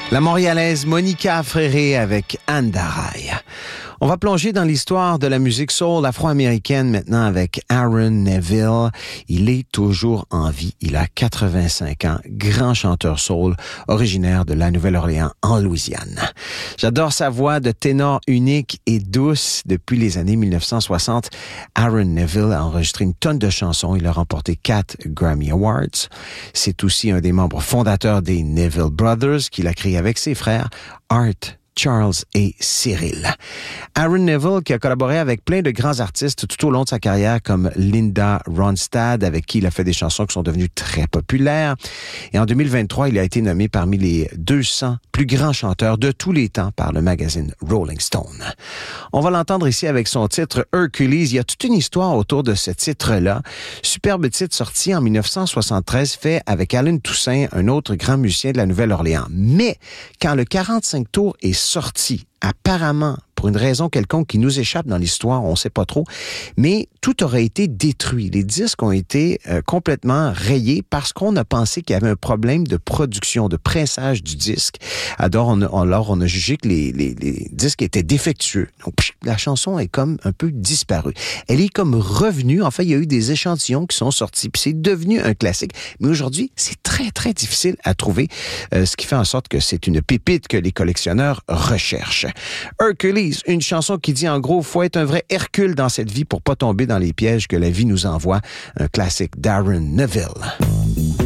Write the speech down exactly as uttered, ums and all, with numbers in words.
La Montréalaise Monica Fréré avec Andarai. On va plonger dans l'histoire de la musique soul afro-américaine maintenant avec Aaron Neville. Il est toujours en vie. Il a quatre-vingt-cinq ans. Grand chanteur soul, originaire de la Nouvelle-Orléans en Louisiane. J'adore sa voix de ténor unique et douce. Depuis les années mille neuf cent soixante, Aaron Neville a enregistré une tonne de chansons. Il a remporté quatre Grammy Awards. C'est aussi un des membres fondateurs des Neville Brothers qu'il a créé avec ses frères Art, Charles et Cyril. Aaron Neville, qui a collaboré avec plein de grands artistes tout au long de sa carrière, comme Linda Ronstadt, avec qui il a fait des chansons qui sont devenues très populaires. Et en deux mille vingt-trois, il a été nommé parmi les deux cents plus grands chanteurs de tous les temps par le magazine Rolling Stone. On va l'entendre ici avec son titre Hercules. Il y a toute une histoire autour de ce titre-là. Superbe titre sorti en mille neuf cent soixante-treize, fait avec Allen Toussaint, un autre grand musicien de la Nouvelle-Orléans. Mais quand le quarante-cinq tours est sorti, apparemment, pour une raison quelconque qui nous échappe dans l'histoire, on ne sait pas trop, mais tout aurait été détruit. Les disques ont été euh, complètement rayés parce qu'on a pensé qu'il y avait un problème de production, de pressage du disque. Alors, on a, alors, on a jugé que les, les, les disques étaient défectueux. Donc, pff, la chanson est comme un peu disparue. Elle est comme revenue. En fait, il y a eu des échantillons qui sont sortis, puis c'est devenu un classique. Mais aujourd'hui, c'est très, très difficile à trouver, euh, ce qui fait en sorte que c'est une pépite que les collectionneurs recherchent. Hercules, une chanson qui dit en gros, faut être un vrai Hercule dans cette vie pour pas tomber dans les pièges que la vie nous envoie. Un classique d'Aaron Neville.